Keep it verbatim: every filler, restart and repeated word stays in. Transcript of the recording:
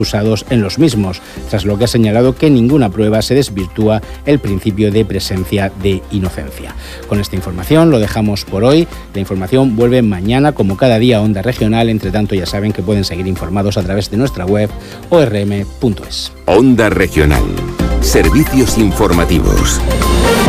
usados en los mismos, tras lo que ha señalado que ninguna prueba se desvirtúa el principio de presencia de inocencia. Con esta información lo dejamos por hoy. La información vuelve mañana, como cada día, a Onda Regional. Entre tanto, ya saben que pueden seguir informados a través de nuestra web o r m punto es. Onda Regional. Servicios informativos.